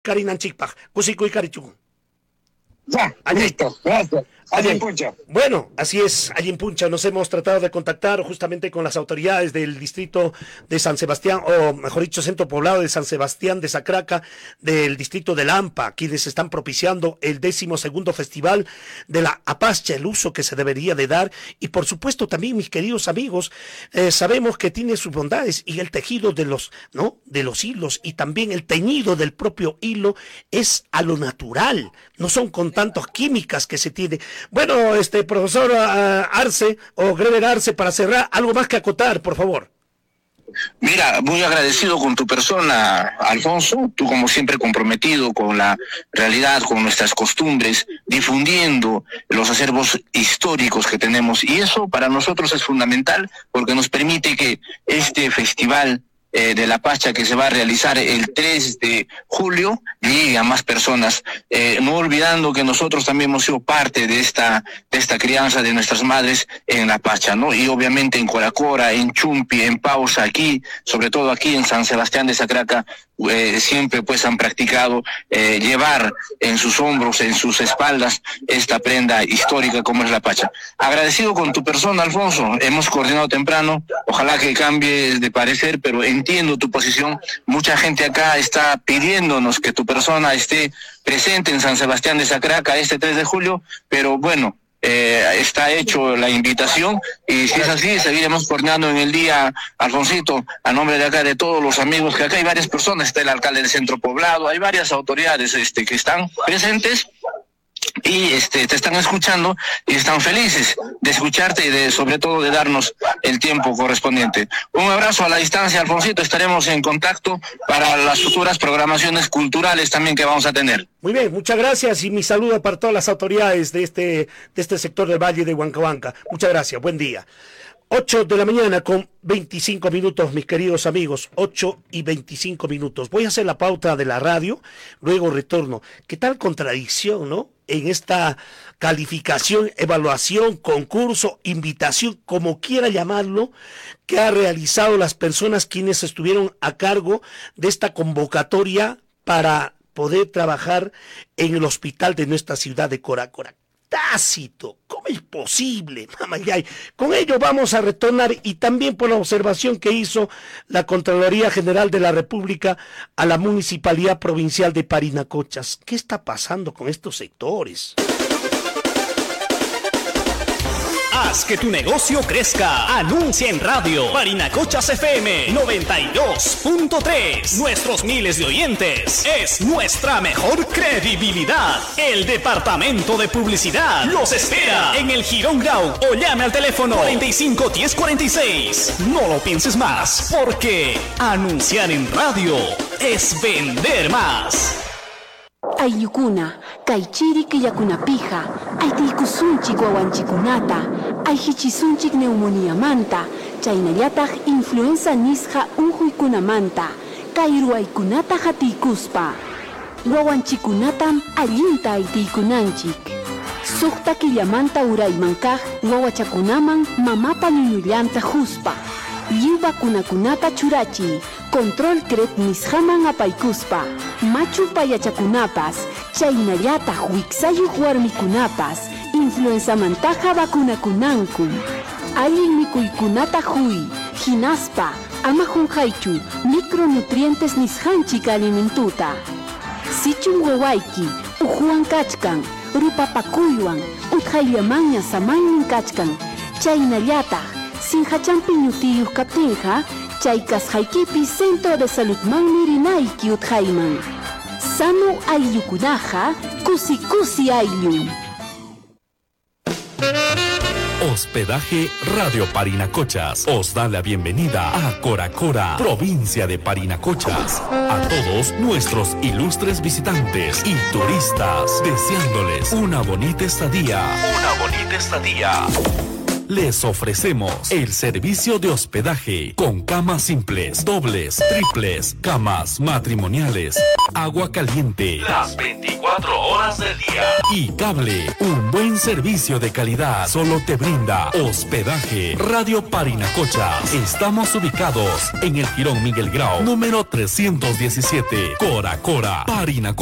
Karinanchikpaj, Kusikuy Karichun. Ya, listo, gracias. Ayinpuncha. Bueno, así es, Ayinpuncha. Nos hemos tratado de contactar justamente con las autoridades del distrito de San Sebastián, o mejor dicho, centro poblado de San Sebastián de Sacraca, del distrito de Lampa, quienes están propiciando el 12º festival de la Apascha, el uso que se debería de dar. Y por supuesto también, mis queridos amigos, sabemos que tiene sus bondades y el tejido de los, ¿no?, de los hilos y también el teñido del propio hilo es a lo natural, no son con tantas químicas que se tiene. Bueno, profesor Arce o Greber Arce, para cerrar, algo más que acotar, por favor. Mira, muy agradecido con tu persona, Alfonso, tú como siempre comprometido con la realidad, con nuestras costumbres, difundiendo los acervos históricos que tenemos, y eso para nosotros es fundamental porque nos permite que este festival de la Pacha que se va a realizar el 3 de julio llegue a más personas, no olvidando que nosotros también hemos sido parte de esta crianza de nuestras madres en la Pacha, ¿no? Y obviamente en Coracora, en Chumpi, en Pausa, aquí, sobre todo aquí en San Sebastián de Sacraca, siempre pues han practicado llevar en sus hombros, en sus espaldas, esta prenda histórica como es la Pacha. Agradecido con tu persona, Alfonso, hemos coordinado temprano, ojalá que cambies de parecer, pero entiendo tu posición. Mucha gente acá está pidiéndonos que tu persona esté presente en San Sebastián de Sacraca este 3 de julio, pero bueno, está hecho la invitación y si es así seguiremos coordinando en el día, Alfonsito, a nombre de acá de todos los amigos, que acá hay varias personas, está el alcalde del centro poblado, hay varias autoridades que están presentes y te están escuchando y están felices de escucharte y sobre todo de darnos el tiempo correspondiente. Un abrazo a la distancia, Alfonsito, estaremos en contacto para las futuras programaciones culturales también que vamos a tener. Muy bien, muchas gracias y mi saludo para todas las autoridades de este sector del Valle de Huancahuanca. Muchas gracias, buen día. 8 de la mañana con 25 minutos, mis queridos amigos, 8:25. Voy a hacer la pauta de la radio, luego retorno. ¿Qué tal contradicción, no? En esta calificación, evaluación, concurso, invitación, como quiera llamarlo, que ha realizado las personas quienes estuvieron a cargo de esta convocatoria para poder trabajar en el hospital de nuestra ciudad de Coracora. Tácito, ¿cómo es posible? Mamayay. Con ello vamos a retornar y también por la observación que hizo la Contraloría General de la República a la Municipalidad Provincial de Parinacochas. ¿Qué está pasando con estos sectores? Haz que tu negocio crezca. Anuncia en radio. Parinacochas FM 92.3. Nuestros miles de oyentes es nuestra mejor credibilidad. El Departamento de Publicidad los espera en el Girón Grau o llame al teléfono 45 10 46. No lo pienses más, porque anunciar en radio es vender más. Ayyukuna, kaychiri kiyakunapija, aytiykusunchik wawanchikunata, ayhichisunchik neumonía manta, chaynallataq influenza nisqa unquykunamanta, kayruaykunata hatiykuspa. Wawanchikunatam allinta aytiykunanchik. Suqta killamanta uraymankaq wawachakunaman mamapa ñuñullanta huspa. Lliw vacunakunata churachi, control cret nisqaman apaykuspa. Machu payachakunapas, chaynallataq wiksayuq warmikunapas, influenzamantaqa vacunakunanku. Allin mikuykunata huy, hinaspa, ama junqaychu, micronutrientes nisqanchik alimentuta. Sichun wawayki, uhuwan kachkan, rupapakuywan, utqayllamanña samaynin kachkan, chaynallataq, sinhachampi ñutiyuq kaptinqa, chay kasqaykipi Centro de Saludmanmi rinayki utqayman. Sano ayllukunaqa, kusi ayllun. Hospedaje Radio Parinacochas os da la bienvenida a Coracora, provincia de Parinacochas. A todos nuestros ilustres visitantes y turistas, deseándoles una bonita estadía. les ofrecemos el servicio de hospedaje con camas simples, dobles, triples, camas matrimoniales, agua caliente las 24 horas del día y cable. Un buen servicio de calidad solo te brinda Hospedaje Radio Parinacochas. Estamos ubicados en el Jirón Miguel Grau, número 317, Cora, Parinacochas.